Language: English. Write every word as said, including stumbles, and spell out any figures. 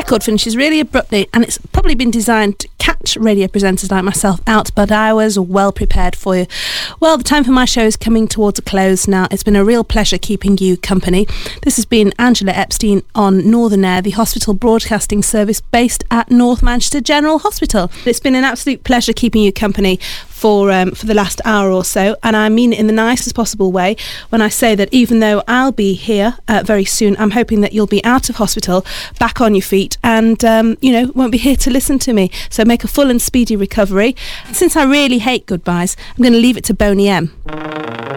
record finishes really abruptly, and it's probably been designed to catch radio presenters like myself out, but I was well prepared for you. Well, the time for my show is coming towards a close now. It's been a real pleasure keeping you company. This has been Angela Epstein on Northern Air, the hospital broadcasting service based at North Manchester General Hospital. It's been an absolute pleasure keeping you company for um, for the last hour or so, and I mean it in the nicest possible way when I say that even though I'll be here uh, very soon, I'm hoping that you'll be out of hospital, back on your feet, and um, you know, won't be here to listen to me. So make a full and speedy recovery. Since I really hate goodbyes, I'm going to leave it to Boney M.